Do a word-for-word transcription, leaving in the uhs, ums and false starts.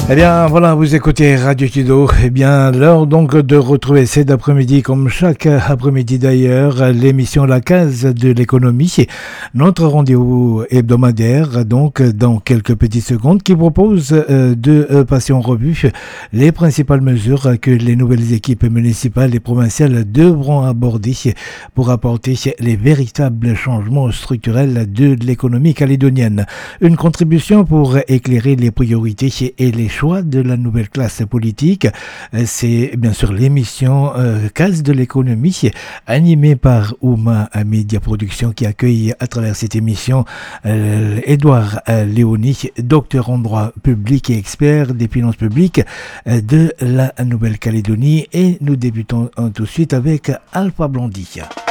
Eh bien, voilà, vous écoutez Radio Kido. Eh bien, l'heure donc de retrouver cet après-midi, comme chaque après-midi d'ailleurs, l'émission La Case de l'économie. Notre rendez-vous hebdomadaire, donc, dans quelques petites secondes, qui propose euh, de euh, passer en revue les principales mesures que les nouvelles équipes municipales et provinciales devront aborder pour apporter les véritables changements structurels de l'économie calédonienne. Une contribution pour éclairer les priorités et les choix de la nouvelle classe politique. C'est bien sûr l'émission euh, Case de l'économie, animée par Ouma Média Production, qui accueille à travers cette émission euh, Édouard euh, Léoni, docteur en droit public et expert des finances publiques euh, de la Nouvelle-Calédonie. Et nous débutons euh, tout de suite avec Alpha Blondy.